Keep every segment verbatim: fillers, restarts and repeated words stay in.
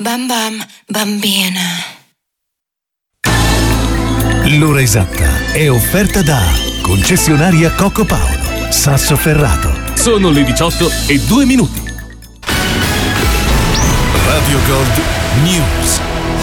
Bam bam, bambina. L'ora esatta è offerta da concessionaria Coco Paolo, Sassoferrato. Sono le diciotto e due minuti. Radio Gold News.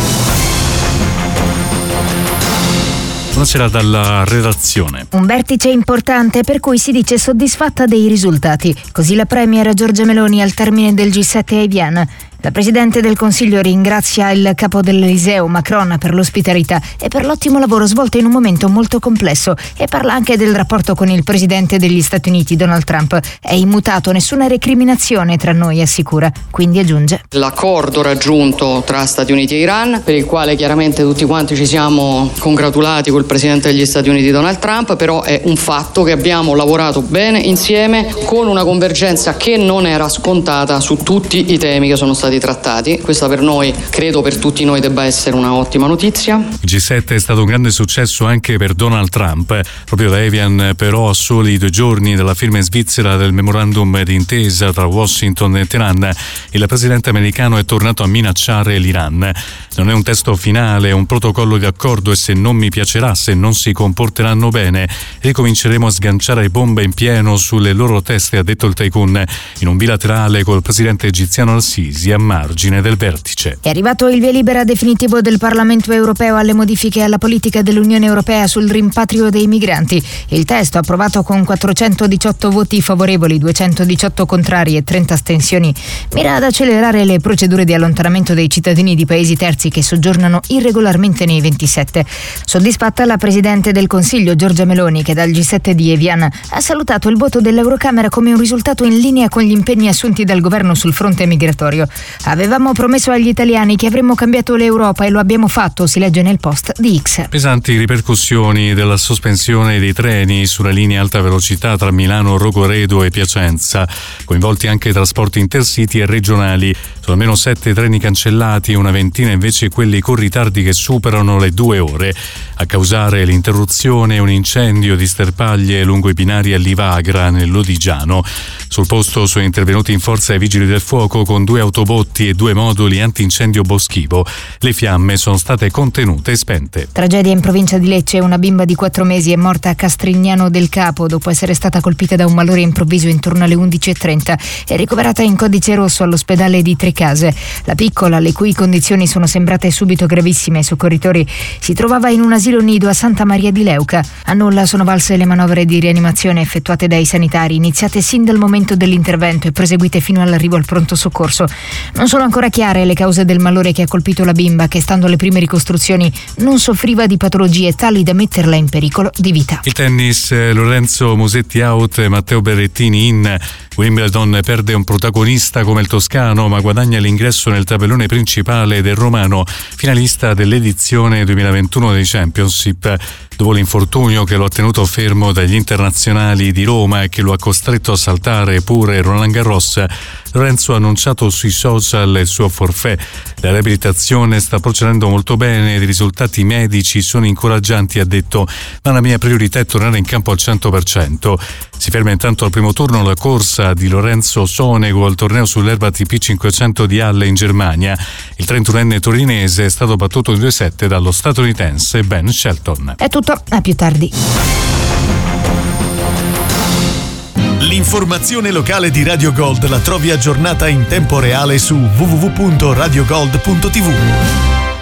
Buonasera dalla redazione. Un vertice importante per cui si dice soddisfatta dei risultati. Così la premier Giorgia Meloni al termine del G sette a Evian. La Presidente del Consiglio ringrazia il capo dell'Eliseo, Macron, per l'ospitalità e per l'ottimo lavoro svolto in un momento molto complesso e parla anche del rapporto con il Presidente degli Stati Uniti, Donald Trump. È immutato, nessuna recriminazione tra noi, assicura. Quindi aggiunge: l'accordo raggiunto tra Stati Uniti e Iran, per il quale chiaramente tutti quanti ci siamo congratulati col Presidente degli Stati Uniti, Donald Trump, però è un fatto che abbiamo lavorato bene insieme con una convergenza che non era scontata su tutti i temi che sono stati trattati. Questa per noi, credo per tutti noi, debba essere una ottima notizia. Il G sette è stato un grande successo anche per Donald Trump. Proprio da Evian, però, a soli due giorni dalla firma in Svizzera del memorandum d'intesa tra Washington e Teheran, il presidente americano è tornato a minacciare l'Iran. Non è un testo finale, è un protocollo di accordo e se non mi piacerà, se non si comporteranno bene, ricominceremo a sganciare bombe in pieno sulle loro teste, ha detto il tycoon in un bilaterale col presidente egiziano al-Sisi a margine del vertice. È arrivato il via libera definitivo del Parlamento europeo alle modifiche alla politica dell'Unione Europea sul rimpatrio dei migranti. Il testo, approvato con quattrocentodiciotto voti favorevoli, duecentodiciotto contrari e trenta astensioni, mira ad accelerare le procedure di allontanamento dei cittadini di paesi terzi che soggiornano irregolarmente nei ventisette. Soddisfatta la Presidente del Consiglio Giorgia Meloni, che dal G sette di Evian ha salutato il voto dell'Eurocamera come un risultato in linea con gli impegni assunti dal governo sul fronte migratorio. Avevamo promesso agli italiani che avremmo cambiato l'Europa e lo abbiamo fatto, si legge nel post di X. Pesanti ripercussioni della sospensione dei treni sulla linea alta velocità tra Milano, Rogoredo e Piacenza, coinvolti anche trasporti intercity e regionali. Sono almeno sette treni cancellati, una ventina invece quelli con ritardi che superano le due ore. A causare l'interruzione un incendio di sterpaglie lungo i binari a Livagra, nel Lodigiano. Sul posto sono intervenuti in forza i vigili del fuoco con due autobotti e due moduli antincendio boschivo. Le fiamme sono state contenute e spente. Tragedia in provincia di Lecce. Una bimba di quattro mesi è morta a Castrignano del Capo dopo essere stata colpita da un malore improvviso intorno alle undici e trenta e ricoverata in codice rosso all'ospedale di Trecase. La piccola, le cui condizioni sono sembrate subito gravissime ai soccorritori, si trovava in un asilo nido a Santa Maria di Leuca. A nulla sono valse le manovre di rianimazione effettuate dai sanitari, iniziate sin dal momento dell'intervento e proseguite fino all'arrivo al pronto soccorso. Non sono ancora chiare le cause del malore che ha colpito la bimba, che stando alle prime ricostruzioni non soffriva di patologie tali da metterla in pericolo di vita. Il tennis, Lorenzo Musetti out, Matteo Berrettini in. Wimbledon perde un protagonista come il toscano, ma guadagna l'ingresso nel tabellone principale del romano, finalista dell'edizione duemilaventuno dei Championship. Dopo l'infortunio che lo ha tenuto fermo dagli internazionali di Roma e che lo ha costretto a saltare pure Roland Garros, Lorenzo ha annunciato sui social il suo forfait. La riabilitazione sta procedendo molto bene, i risultati medici sono incoraggianti, ha detto, ma la mia priorità è tornare in campo al cento per cento. Si ferma intanto al primo turno la corsa di Lorenzo Sonego al torneo sull'erba A T P cinquecento di Halle in Germania. Il trentunenne torinese è stato battuto in due sette dallo statunitense Ben Shelton. È tutto, a più tardi. L'informazione locale di Radio Gold la trovi aggiornata in tempo reale su w w w punto radio gold punto t v.